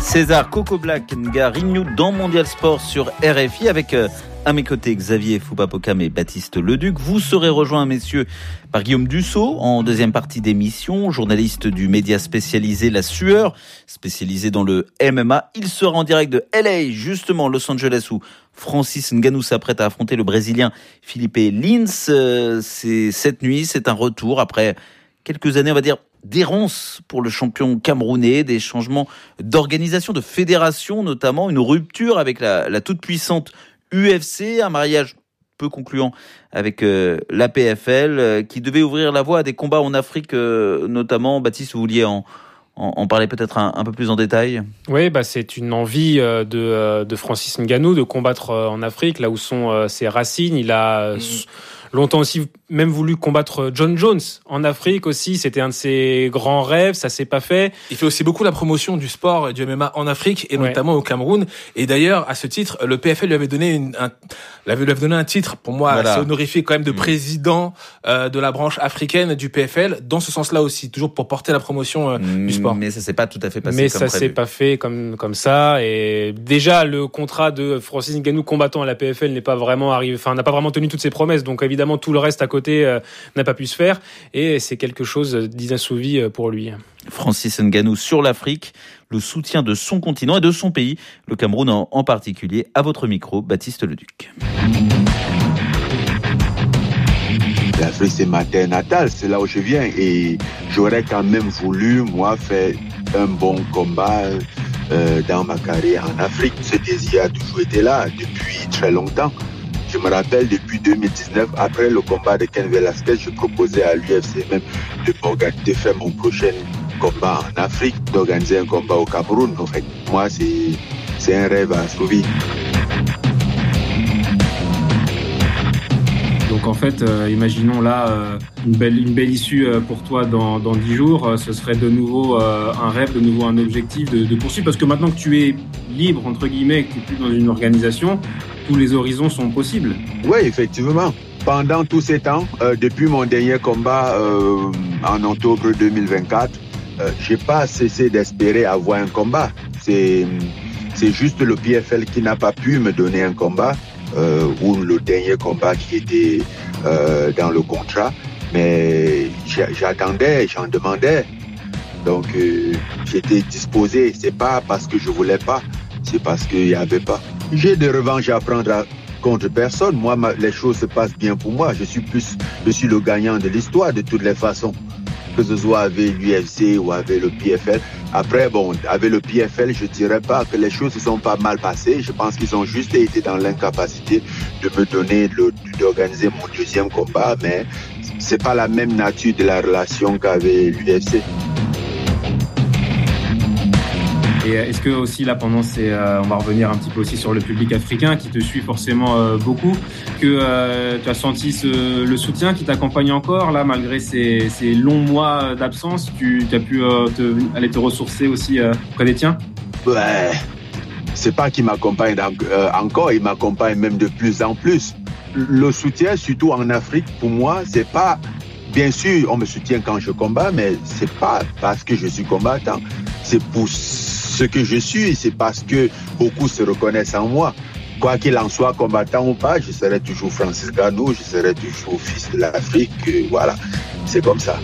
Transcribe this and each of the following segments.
César Coco Black Nga Rignou dans Mondial Sport sur RFI avec à mes côtés Xavier Foupapokam et Baptiste Leduc. Vous serez rejoints, messieurs, par Guillaume Dussault en deuxième partie d'émission, journaliste du média spécialisé La Sueur, spécialisé dans le MMA. Il sera en direct de LA, justement Los Angeles, où Francis Ngannou s'apprête à affronter le Brésilien Felipe Lins. C'est cette nuit, c'est un retour après quelques années, on va dire, d'errance pour le champion camerounais, des changements d'organisation, de fédération notamment, une rupture avec la toute-puissante UFC, un mariage peu concluant avec la PFL qui devait ouvrir la voie à des combats en Afrique notamment. Baptiste, vous vouliez en parler peut-être un peu plus en détail? Oui, c'est une envie de Francis Ngannou de combattre en Afrique, là où sont ses racines. Il a longtemps aussi même voulu combattre John Jones en Afrique aussi. C'était un de ses grands rêves, ça s'est pas fait. Il fait aussi beaucoup la promotion du sport et du MMA en Afrique et notamment au Cameroun. Et d'ailleurs, à ce titre, le PFL lui avait donné un titre, pour moi, assez honorifique quand même, de président de la branche africaine du PFL, dans ce sens-là aussi, toujours pour porter la promotion du sport. Mais ça s'est pas tout à fait passé comme prévu. S'est pas fait comme ça. Et déjà, le contrat de Francis Ngannou combattant à la PFL n'a pas vraiment tenu toutes ses promesses. Donc évidemment, tout le reste à côté n'a pas pu se faire. Et c'est quelque chose d'inassouvi pour lui. Francis Ngannou sur l'Afrique, le soutien de son continent et de son pays, le Cameroun en particulier. À votre micro, Baptiste Leduc. L'Afrique, c'est ma terre natale, c'est là où je viens et j'aurais quand même voulu, moi, faire un bon combat dans ma carrière en Afrique. Ce désir a toujours été là depuis très longtemps. Je me rappelle, depuis 2019, après le combat de Ken Velasquez, je proposais à l'UFC même de faire mon prochain combat en Afrique, d'organiser un combat au Cameroun. En fait, moi, c'est un rêve à assouvi. Donc en fait, imaginons là une belle issue pour toi dans 10 jours. Ce serait de nouveau un rêve, de nouveau un objectif de poursuivre. Parce que maintenant que tu es libre, entre guillemets, que tu n'es plus dans une organisation, tous les horizons sont possibles. Oui, effectivement. Pendant tous ces temps, depuis mon dernier combat en octobre 2024, j'ai pas cessé d'espérer avoir un combat. C'est juste le PFL qui n'a pas pu me donner un combat. Ou le dernier combat qui était dans le contrat, mais j'attendais, j'en demandais, donc j'étais disposé. C'est pas parce que je voulais pas, c'est parce qu'il y avait pas. J'ai de revanche à prendre contre personne. Moi, les choses se passent bien pour moi. Je suis le gagnant de l'histoire de toutes les façons, que ce soit avec l'UFC ou avec le PFL. Après, avec le PFL, je dirais pas que les choses se sont pas mal passées. Je pense qu'ils ont juste été dans l'incapacité de me donner d'organiser mon deuxième combat, mais c'est pas la même nature de la relation qu'avec l'UFC. Et est-ce que aussi là pendant on va revenir un petit peu aussi sur le public africain qui te suit forcément beaucoup, que tu as senti le soutien qui t'accompagne encore là malgré ces longs mois d'absence, tu as pu aller te ressourcer aussi auprès des tiens? Ouais, c'est pas qu'il m'accompagne encore, il m'accompagne même de plus en plus. Le soutien, surtout en Afrique, pour moi, c'est pas, bien sûr, on me soutient quand je combats, mais c'est pas parce que je suis combattant, c'est pour ce que je suis, c'est parce que beaucoup se reconnaissent en moi. Quoi qu'il en soit, combattant ou pas, je serai toujours Francis Ngannou, je serai toujours fils de l'Afrique, voilà, c'est comme ça.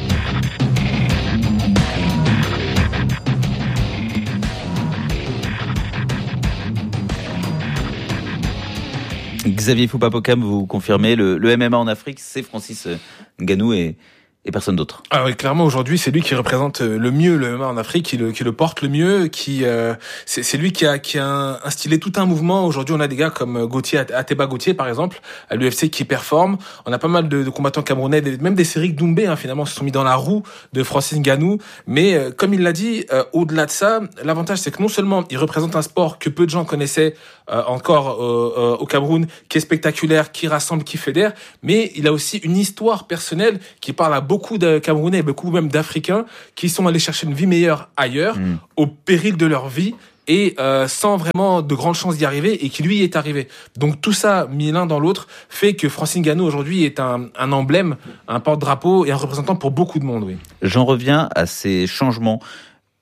Xavier Foupapokam, vous confirmez, le MMA en Afrique, c'est Francis Ngannou et personne d'autre. Ah oui, clairement aujourd'hui, c'est lui qui représente le mieux le MMA en Afrique, qui le porte le mieux, c'est lui qui a instillé tout un mouvement. Aujourd'hui, on a des gars comme Ateba Gauthier par exemple à l'UFC qui performent. On a pas mal de combattants camerounais, même des Cédric Doumbé finalement se sont mis dans la roue de Francis Ngannou. Mais comme il l'a dit, au-delà de ça, l'avantage c'est que non seulement il représente un sport que peu de gens connaissaient encore au Cameroun, qui est spectaculaire, qui rassemble, qui fédère, mais il a aussi une histoire personnelle qui parle à beaucoup de Camerounais, beaucoup même d'Africains qui sont allés chercher une vie meilleure ailleurs, au péril de leur vie, et sans vraiment de grandes chances d'y arriver, et qui lui est arrivé. Donc tout ça, mis l'un dans l'autre, fait que Francis Ngannou aujourd'hui est un emblème, un porte-drapeau et un représentant pour beaucoup de monde. Oui. J'en reviens à ces changements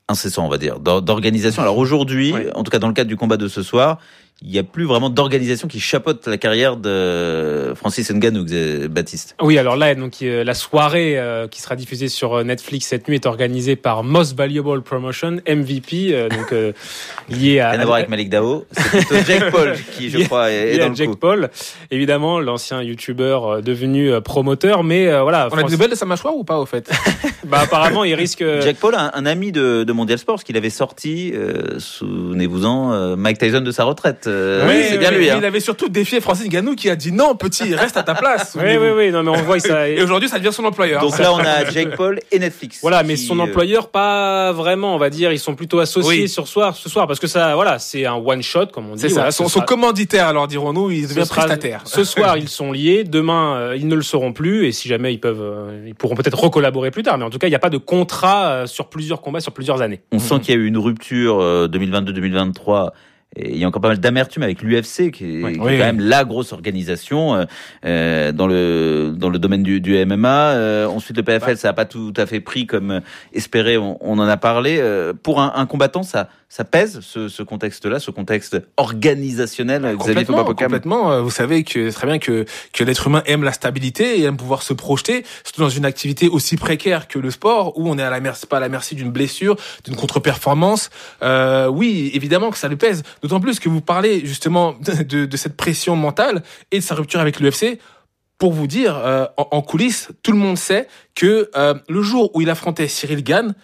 incessant, on va dire, d'organisation. Alors aujourd'hui, en tout cas dans le cadre du combat de ce soir, il n'y a plus vraiment d'organisation qui chapeaute la carrière de Francis Ngannou, Baptiste. Oui, alors là, donc la soirée qui sera diffusée sur Netflix cette nuit est organisée par Most Valuable Promotion, MVP, lié à... Rien à voir avec Malik Dao, c'est plutôt Jake Paul qui, je crois, est dans le Jake coup. Paul, évidemment, l'ancien YouTuber devenu promoteur, mais voilà. On a des nouvelles de sa mâchoire ou pas, au fait? Bah apparemment, il risque... Jake Paul, un ami de Mondial Sport, parce qu'il avait sorti, souvenez-vous-en, Mike Tyson de sa retraite. C'est bien lui. Hein. Il avait surtout défié Francis Ngannou qui a dit non, petit, reste à ta place. Oui, non, mais on voit que ça. Et aujourd'hui, ça devient son employeur. Donc là, on a Jake Paul et Netflix. Voilà, mais son employeur, pas vraiment, on va dire, ils sont plutôt associés ce soir, parce que ça, voilà, c'est un one shot, comme on dit. C'est ça. Voilà, son commanditaire, alors dirons-nous, il devient prestataire. Ce soir, ils sont liés. Demain, ils ne le seront plus. Et si jamais ils pourront peut-être recollaborer plus tard. Mais en tout cas, il n'y a pas de contrat sur plusieurs combats, sur plusieurs années. On sent qu'il y a eu une rupture 2022-2023. Et il y a encore pas mal d'amertume avec l'UFC qui est quand même la grosse organisation dans le domaine du MMA. Ensuite, le PFL, ça n'a pas tout à fait pris comme espéré. On en a parlé. Pour un combattant, ça pèse ce contexte-là, ce contexte organisationnel. Complètement. Vous savez que très bien que l'être humain aime la stabilité et aime pouvoir se projeter, surtout dans une activité aussi précaire que le sport, où on est pas à la merci d'une blessure, d'une contre-performance. Oui, évidemment que ça lui pèse. D'autant plus que vous parlez justement de cette pression mentale et de sa rupture avec l'UFC. Pour vous dire, en coulisses, tout le monde sait que le jour où il affrontait Cyril Gane,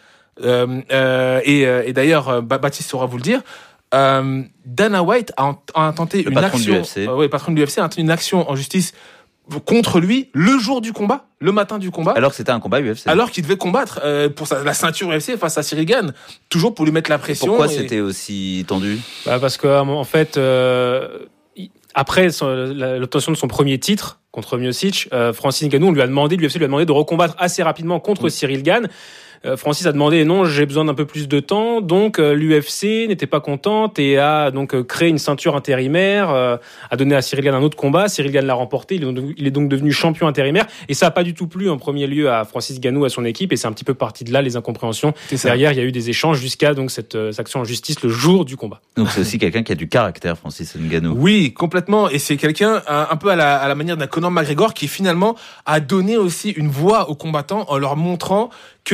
et d'ailleurs Baptiste saura vous le dire, Dana White a tenté une action, patron de l'UFC, a tenté une action en justice contre lui le jour du combat, le matin du combat. Alors que c'était un combat UFC. Alors qu'il devait combattre pour la ceinture UFC face à Cyril Gane, toujours pour lui mettre la pression. Pourquoi c'était aussi tendu ? Parce que en fait, après l'obtention de son premier titre contre Miocic, Francis Ngannou, l'UFC lui a demandé de recombattre assez rapidement contre Cyril Gane. Francis a demandé non, j'ai besoin d'un peu plus de temps, donc l'UFC n'était pas contente et a donc créé une ceinture intérimaire, a donné à Cyril Gane un autre combat. Cyril Gane l'a remporté, il est donc devenu champion intérimaire et ça a pas du tout plu en premier lieu à Francis Ngannou, à son équipe, et c'est un petit peu parti de là les incompréhensions. Derrière, il y a eu des échanges jusqu'à donc cette action en justice le jour du combat. Donc c'est aussi quelqu'un qui a du caractère, Francis Ngannou. Oui, complètement, et c'est quelqu'un un peu à la manière d'un Conor McGregor qui finalement a donné aussi une voix aux combattants en leur montrant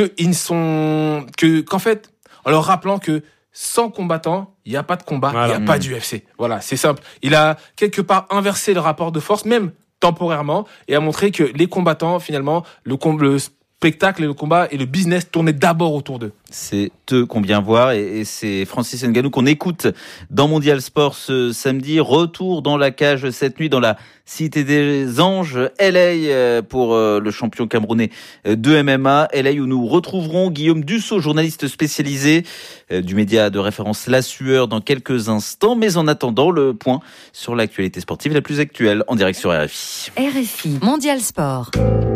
qu'en fait, en leur rappelant que sans combattants, il n'y a pas de combat, il n'y a pas d'UFC. Voilà, c'est simple. Il a quelque part inversé le rapport de force, même temporairement, et a montré que les combattants, finalement, le spectacle et le combat et le business tournaient d'abord autour d'eux. C'est eux qu'on vient voir et c'est Francis Ngannou qu'on écoute dans Mondial Sport ce samedi. Retour dans la cage cette nuit dans la Cité des Anges, LA pour le champion camerounais de MMA. LA où nous retrouverons Guillaume Dussault, journaliste spécialisé du média de référence La Sueur dans quelques instants. Mais en attendant, le point sur l'actualité sportive la plus actuelle en direct sur RFI. RFI, Mondial Sport.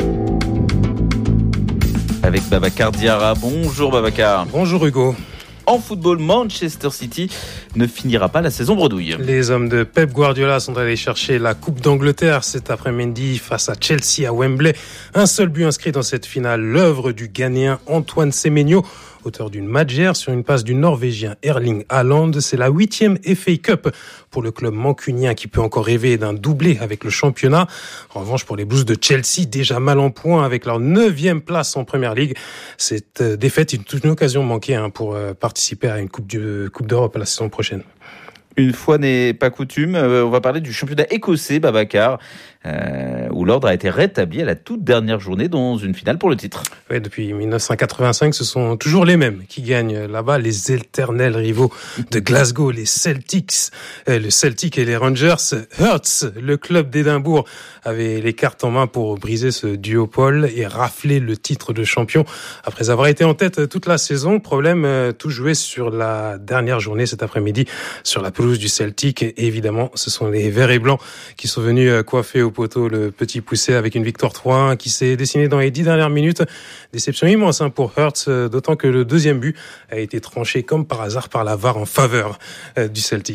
Avec Babacar Diarra. Bonjour Babacar. Bonjour Hugo. En football, Manchester City ne finira pas la saison bredouille. Les hommes de Pep Guardiola sont allés chercher la Coupe d'Angleterre cet après-midi face à Chelsea à Wembley. Un seul but inscrit dans cette finale, l'œuvre du Ghanéen Antoine Semenyo, auteur d'une matchère sur une passe du Norvégien Erling Haaland. C'est la 8e FA Cup pour le club mancunien qui peut encore rêver d'un doublé avec le championnat. En revanche, pour les Blues de Chelsea, déjà mal en point avec leur 9e place en Premier League, cette défaite est une occasion manquée pour participer à une Coupe d'Europe la saison prochaine. Une fois n'est pas coutume, on va parler du championnat écossais, Babacar, où l'ordre a été rétabli à la toute dernière journée dans une finale pour le titre. Oui, depuis 1985, ce sont toujours les mêmes qui gagnent là-bas, les éternels rivaux de Glasgow, les Celtics, le Celtic et les Rangers. Hearts, le club d'Édimbourg, avait les cartes en main pour briser ce duopole et rafler le titre de champion après avoir été en tête toute la saison. Problème, tout joué sur la dernière journée cet après-midi sur la pelouse du Celtic. Et évidemment, ce sont les Verts et Blancs qui sont venus coiffer au poteau le petit poussé avec une victoire 3-1 qui s'est dessinée dans les 10 dernières minutes. Déception immense pour Hearts, d'autant que le deuxième but a été tranché comme par hasard par la VAR en faveur du Celtic.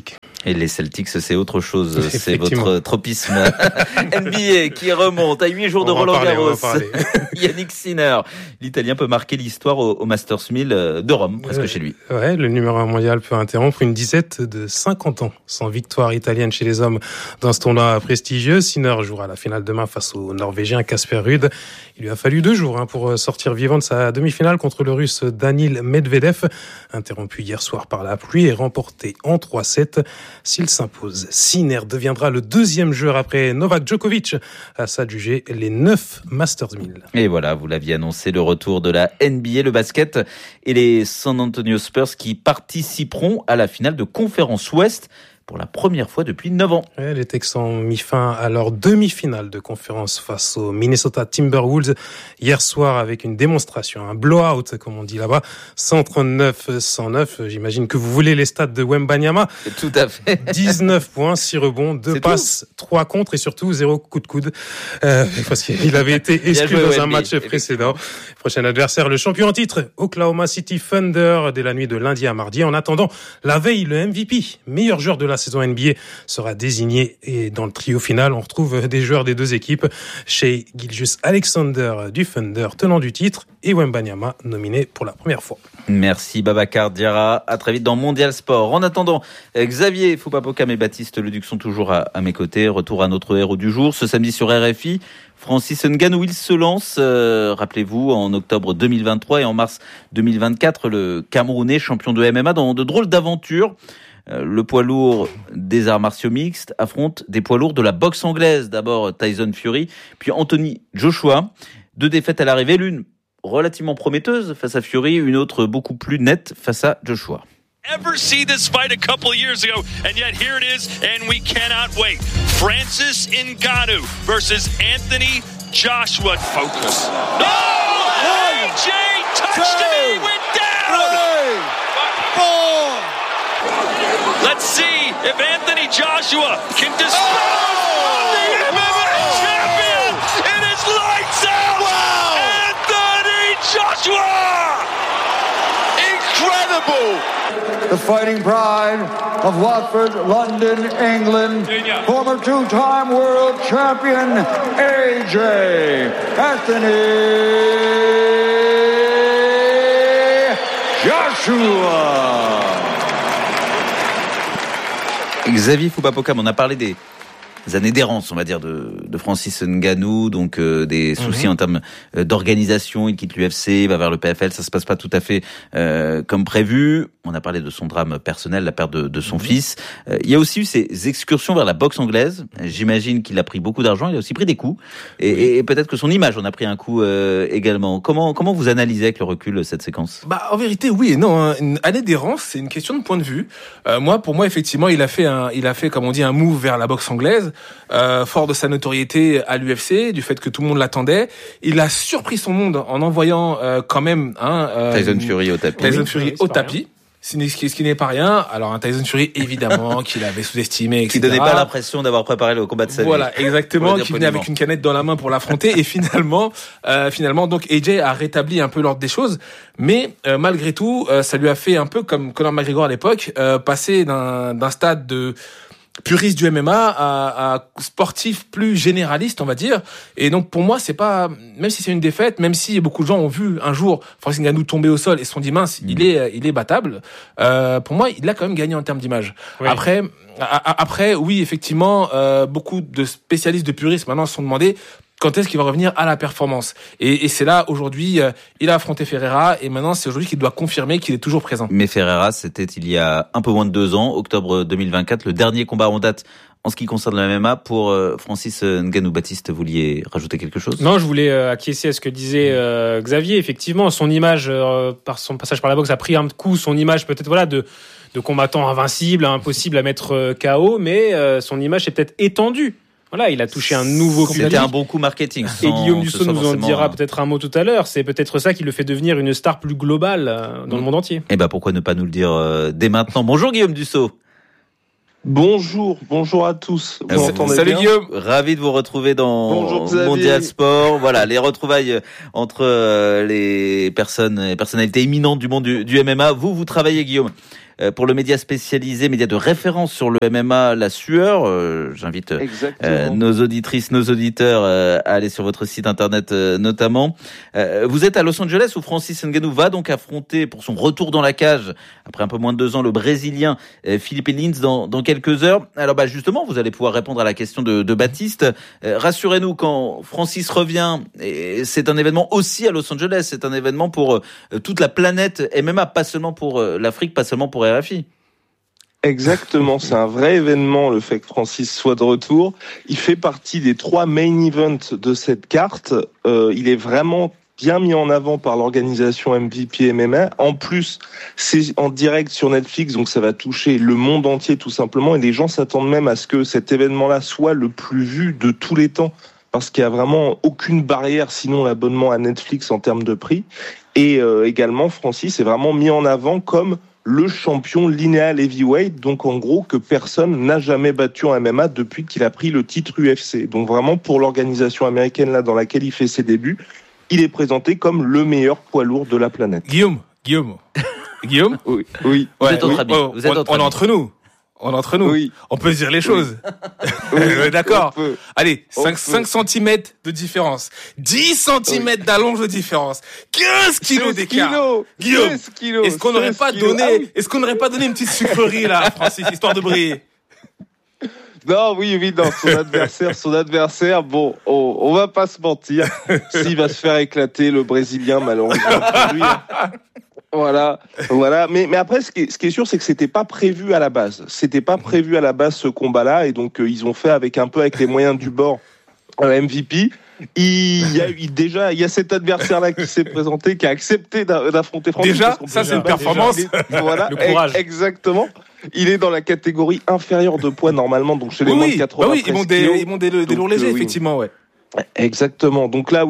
Et les Celtics, c'est autre chose. C'est votre tropisme. NBA qui remonte à 8 jours de Roland-Garros. Yannick Sinner. L'Italien peut marquer l'histoire au Masters 1000 de Rome, presque chez lui. Ouais, le numéro 1 mondial peut interrompre une disette de 50 ans sans victoire italienne chez les hommes dans ce tournoi prestigieux. Sinner jouera la finale demain face au Norvégien Casper Ruud. Il lui a fallu 2 jours pour sortir vivant de sa demi-finale contre le Russe Danil Medvedev, interrompu hier soir par la pluie et remporté en 3-7. S'il s'impose, Sinner deviendra le 2e joueur après Novak Djokovic à s'adjuger les 9 Masters 1000. Et voilà, vous l'aviez annoncé, le retour de la NBA, le basket et les San Antonio Spurs qui participeront à la finale de Conférence Ouest pour la première fois depuis 9 ans. Ouais, les Texans ont mis fin à leur demi-finale de conférence face aux Minnesota Timberwolves hier soir avec une démonstration, un blowout comme on dit là-bas, 139-109. J'imagine que vous voulez les stats de Wembanyama. Tout à fait. 19 points, 6 rebonds, 2 passes, 3 contres et surtout 0 coup de coude. Parce qu'il avait été exclu dans un match précédent. Prochain adversaire, le champion en titre, Oklahoma City Thunder, dès la nuit de lundi à mardi. En attendant, la veille, le MVP, meilleur joueur de la saison NBA, sera désigné et dans le trio final, on retrouve des joueurs des 2 équipes, Shai Gilgeous-Alexander du Thunder, tenant du titre, et Wembanyama, nominé pour la première fois. Merci Babacar Diarra, à très vite dans Mondial Sport. En attendant, Xavier Foupapokam et Baptiste Leduc sont toujours à mes côtés. Retour à notre héros du jour, ce samedi sur RFI. Francis Ngannou, il se lance, rappelez-vous, en octobre 2023 et en mars 2024, le Camerounais champion de MMA dans de drôles d'aventures. Le poids lourd des arts martiaux mixtes affronte des poids lourds de la boxe anglaise. D'abord Tyson Fury, puis Anthony Joshua. 2 défaites à l'arrivée, l'une relativement prometteuse face à Fury, une autre beaucoup plus nette face à Joshua. Ever see this fight a couple of years ago, and yet here it is, and we cannot wait. Francis Ngannou versus Anthony Joshua. Focus. No! AJ touched him, he went down! 4. Let's see if Anthony Joshua can dispose the MMA champion. It is lights out! Wow! Anthony Joshua! Incredible! The fighting pride of Watford, London, England, former 2-time world champion AJ Anthony Joshua. Xavier Foupapokam, on a parlé des années d'errance, on va dire, de Francis Ngannou, donc des soucis en termes d'organisation. Il quitte l'UFC, va vers le PFL, ça se passe pas tout à fait comme prévu. On a parlé de son drame personnel, la perte de son fils. Il y a aussi eu ces excursions vers la boxe anglaise. J'imagine qu'il a pris beaucoup d'argent, il a aussi pris des coups. Et peut-être que son image en a pris un coup également. Comment vous analysez avec le recul cette séquence ? En vérité, oui et non. Une année d'errance, c'est une question de point de vue. Pour moi, effectivement, il a fait, comme on dit, un move vers la boxe anglaise. Fort de sa notoriété à l'UFC, du fait que tout le monde l'attendait, il a surpris son monde en envoyant quand même Tyson Fury au tapis. Ce qui n'est pas rien. Alors un Tyson Fury évidemment qu'il avait sous-estimé, etc. Qui donnait pas l'impression d'avoir préparé le combat de sa vie. Voilà, exactement, qui venait avec une canette dans la main pour l'affronter et finalement donc AJ a rétabli un peu l'ordre des choses, mais malgré tout ça lui a fait un peu comme Conor McGregor à l'époque, passer d'un stade de puriste du MMA à sportif plus généraliste, on va dire. Et donc pour moi, c'est pas, même si c'est une défaite, même si beaucoup de gens ont vu un jour Francis Ngannou tomber au sol et se sont dit mince, il est battable. Pour moi, il a quand même gagné en termes d'image. Oui. Après, oui, effectivement, beaucoup de spécialistes de puristes maintenant se sont demandé quand est-ce qu'il va revenir à la performance. Et c'est là, aujourd'hui, il a affronté Ferreira, et maintenant, c'est aujourd'hui qu'il doit confirmer qu'il est toujours présent. Mais Ferreira, c'était il y a un peu moins de 2 ans, octobre 2024, le dernier combat en date en ce qui concerne le MMA pour Francis Ngannou. Baptiste, vous vouliez rajouter quelque chose ? Non, je voulais acquiescer à ce que disait Xavier. Effectivement, son image, par son passage par la boxe, a pris un coup, son image peut-être de combattant invincible, impossible à mettre KO, mais son image est peut-être étendue. Voilà, il a touché un nouveau public. C'était un bon coup marketing. Et Guillaume Dussault nous en dira peut-être un mot tout à l'heure. C'est peut-être ça qui le fait devenir une star plus globale dans le monde entier. Eh ben, pourquoi ne pas nous le dire dès maintenant ? Bonjour Guillaume Dussault. Bonjour à tous. Vous m'entendez Salut bien ? Guillaume. Ravi de vous retrouver dans Mondial Sport. Voilà, les retrouvailles entre les personnalités éminentes du monde du MMA. Vous travaillez, Guillaume, pour le média spécialisé, média de référence sur le MMA, La Sueur. J'invite nos auditrices, nos auditeurs à aller sur votre site internet notamment. Vous êtes à Los Angeles où Francis Ngannou va donc affronter pour son retour dans la cage après un peu moins de 2 ans le Brésilien Felipe Lins dans quelques heures. Alors justement, vous allez pouvoir répondre à la question de Baptiste. Rassurez-nous, quand Francis revient, et c'est un événement aussi à Los Angeles, c'est un événement pour toute la planète MMA, pas seulement pour l'Afrique, pas seulement pour RFI. Exactement, c'est un vrai événement le fait que Francis soit de retour. Il fait partie des 3 main events de cette carte. Il est vraiment bien mis en avant par l'organisation MVP MMA. En plus, c'est en direct sur Netflix, donc ça va toucher le monde entier tout simplement. Et les gens s'attendent même à ce que cet événement-là soit le plus vu de tous les temps, parce qu'il y a vraiment aucune barrière, sinon l'abonnement à Netflix en termes de prix. Et également, Francis est vraiment mis en avant comme le champion lineal heavyweight, donc en gros que personne n'a jamais battu en MMA depuis qu'il a pris le titre UFC. Donc vraiment pour l'organisation américaine là dans laquelle il fait ses débuts, il est présenté comme le meilleur poids lourd de la planète. Guillaume. Oui. Vous êtes entre amis. On est entre nous. Oui. On peut se dire les choses. Oui, d'accord. Allez, 5 cm de différence. 10 cm d'allonge de différence. 15 kilos d'écart. Guillaume, est-ce qu'on n'aurait pas donné une petite sucrerie là, Francis, histoire de briller? Non, son adversaire, bon, on va pas se mentir. S'il va se faire éclater, le Brésilien, malheureusement pour lui. Voilà. Mais après, ce qui est sûr, c'est que c'était pas prévu à la base. Ce combat-là, et donc ils ont fait avec les moyens du bord. MVP. Il y a cet adversaire-là qui s'est présenté, qui a accepté d'affronter Francis. Déjà, ça c'est une performance. Voilà, le courage. Exactement. Il est dans la catégorie inférieure de poids normalement, donc chez les moins de 93 kilos. Ils montent des lourds légers, effectivement, ouais. Exactement. Donc là,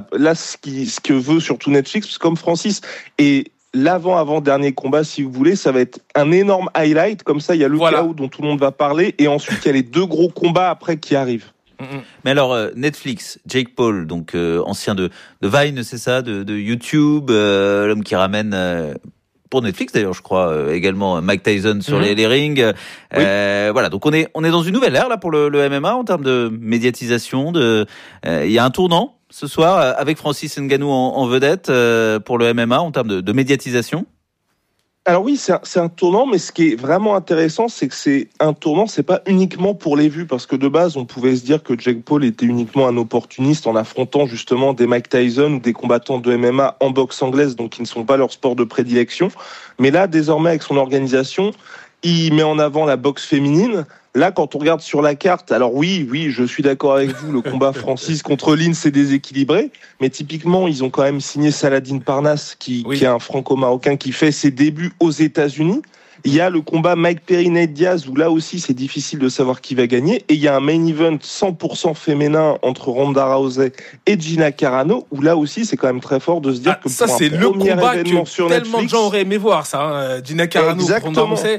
ce que veut surtout Netflix, parce que comme Francis est l'avant-dernier combat, si vous voulez, ça va être un énorme highlight. Comme ça, il y a le KO dont tout le monde va parler, et ensuite il y a les 2 gros combats après qui arrivent. Mais alors Netflix, Jake Paul, donc ancien de Vine, c'est ça, de YouTube, l'homme qui ramène pour Netflix d'ailleurs, je crois, également Mike Tyson sur les rings. Oui. Voilà, donc on est dans une nouvelle ère là pour le MMA en termes de médiatisation. Il y a un tournant ce soir avec Francis Ngannou en vedette pour le MMA en termes de médiatisation. Alors oui, c'est un tournant, mais ce qui est vraiment intéressant, c'est que c'est un tournant, c'est pas uniquement pour les vues, parce que de base, on pouvait se dire que Jake Paul était uniquement un opportuniste en affrontant justement des Mike Tyson ou des combattants de MMA en boxe anglaise, donc qui ne sont pas leur sport de prédilection. Mais là, désormais, avec son organisation, il met en avant la boxe féminine. Là, quand on regarde sur la carte, alors oui, je suis d'accord avec vous, le combat Francis contre Lins c'est déséquilibré, mais typiquement, ils ont quand même signé Saladin Parnasse, qui est un franco-marocain qui fait ses débuts aux États-Unis. Il y a le combat Mike Perry-Nate Diaz, où là aussi, c'est difficile de savoir qui va gagner. Et il y a un main event 100% féminin entre Ronda Rousey et Gina Carano, où là aussi, c'est quand même très fort de se dire que ça, pour c'est un le premier combat événement que sur tellement Netflix, de gens auraient aimé voir, ça. Hein. Gina Carano, Ronda Rousey.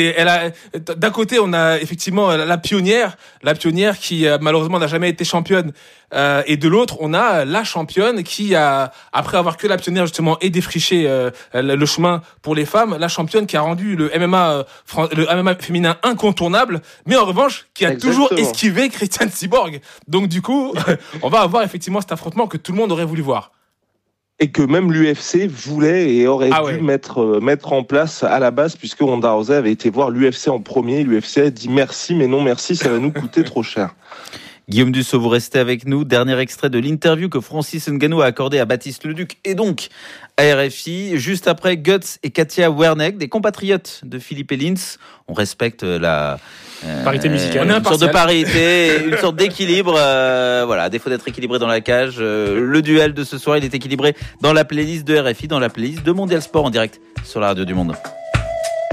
D'un côté, on a effectivement la pionnière qui malheureusement n'a jamais été championne. Et de l'autre, on a la championne qui a, après avoir que la pionnière justement et défriché le chemin pour les femmes, la championne qui a rendu le MMA féminin incontournable, mais en revanche qui a toujours esquivé Christian Cyborg. Donc du coup, on va avoir effectivement cet affrontement que tout le monde aurait voulu voir. Et que même l'UFC voulait et aurait dû mettre en place à la base, puisque Ronda Rousey avait été voir l'UFC en premier. L'UFC a dit merci, mais non merci, ça va nous coûter trop cher. Guillaume Dussault, vous restez avec nous. Dernier extrait de l'interview que Francis Ngannou a accordé à Baptiste Leduc et donc à RFI. Juste après, Guts et Katia Werneck, des compatriotes de Felipe Lins. On respecte la parité musicale. Une sorte de parité, une sorte d'équilibre. Voilà, à défaut d'être équilibré dans la cage, le duel de ce soir, il est équilibré dans la playlist de RFI, dans la playlist de Mondial Sport en direct sur la radio du Monde.